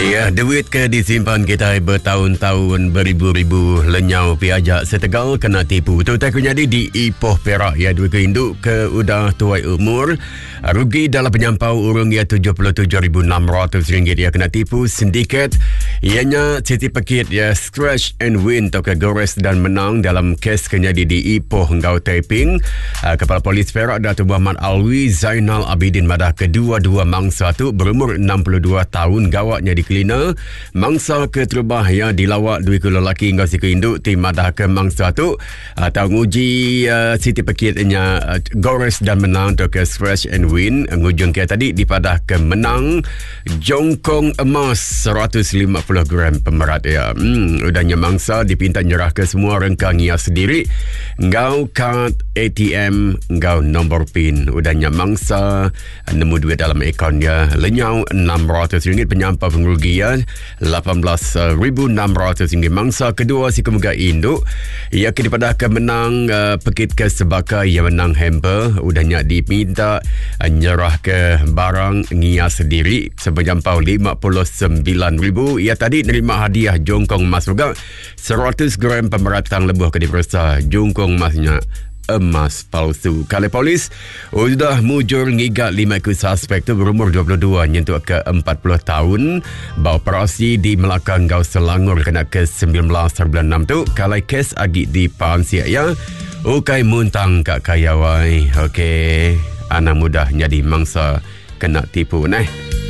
Ya, duit ke disimpan kita bertahun-tahun, beribu-ribu, lenyau piajak setegal kena tipu. Betul tak jadi di Ipoh Perak ya, duit ke induk ke udah tuai umur. Rugi dalam penyampau urung ya RM77,600 ya kena tipu sindiket. Ianya Siti Pekit ya scratch and win atau ke gores dan menang dalam kes kenyadi di Ipoh Ngau Taiping. Kepala Polis Perak Datuk Muhammad Alwi Zainal Abidin madah kedua-dua mangsa tu berumur 62 tahun gawaknya di Kelina. Mangsa keterubah yang dilawak dua kilo lelaki hingga si keinduk tim madah ke mangsa tu atau nguji Siti Pekitnya gores dan menang atau ke scratch and win. Ngujung ke tadi dipadah ke menang jongkong emas 150 gram pemerat ya. Udahnya mangsa dipinta nyerah ke semua rengkang ia sendiri. Ngau kad ATM, ngau nombor PIN. Udahnya mangsa nemu duit dalam akaunnya lenyau RM600 penyampau pengerugian RM18,600 mangsa kedua si kemuga induk ia daripada menang Pekit ke Sebakai yang menang hamper udahnya dipinta nyerah ke barang ngia sendiri sepenyampau RM59,000. Ia tadi nerima hadiah jongkong emas juga 100 gram pemeratang lebuh ke diperiksa jongkong emasnya emas palsu. Kali polis sudah mujur ngigat 5 suspek tu berumur 22 nyentuh ke 40 tahun beroperasi di Melaka Ngau Selangor kena ke 19/6 tu kalai kes agi di Pansia ya ukai muntang kak kayawai. Okey, anak mudah jadi mangsa kena tipu neh.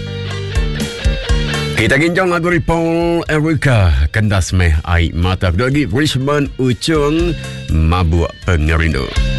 Kita ginjang lagu Paul Erika Kendas Meh Air Mata Kedua lagi Richmond Ucung Mabuk Pengerindu.